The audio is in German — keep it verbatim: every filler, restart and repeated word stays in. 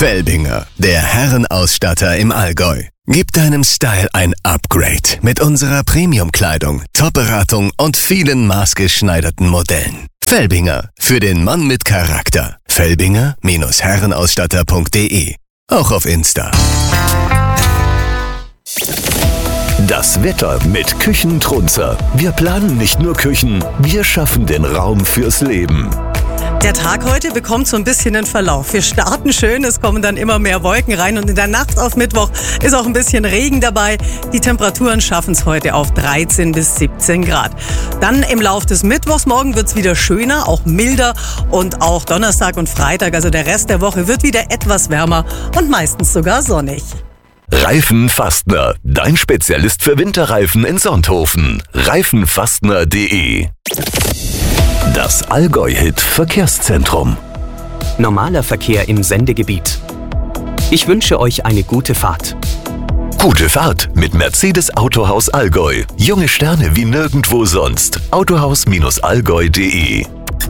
Felbinger, der Herrenausstatter im Allgäu. Gib deinem Style ein Upgrade mit unserer Premium-Kleidung, Top-Beratung und vielen maßgeschneiderten Modellen. Felbinger, für den Mann mit Charakter. Felbinger Herrenausstatter punkt de. Auch auf Insta. Das Wetter mit Küchentrunzer. Wir planen nicht nur Küchen, wir schaffen den Raum fürs Leben. Der Tag heute bekommt so ein bisschen einen Verlauf. Wir starten schön, es kommen dann immer mehr Wolken rein und in der Nacht auf Mittwoch ist auch ein bisschen Regen dabei. Die Temperaturen schaffen es heute auf dreizehn bis siebzehn Grad. Dann im Lauf des Mittwochs morgen wird es wieder schöner, auch milder und auch Donnerstag und Freitag, also der Rest der Woche, wird wieder etwas wärmer und meistens sogar sonnig. Reifenfastner, dein Spezialist für Winterreifen in Sonthofen. reifenfastner punkt de. Das Allgäu-Hit Verkehrszentrum. Normaler Verkehr im Sendegebiet. Ich wünsche euch eine gute Fahrt. Gute Fahrt mit Mercedes Autohaus Allgäu. Junge Sterne wie nirgendwo sonst. autohaus Allgäu punkt de.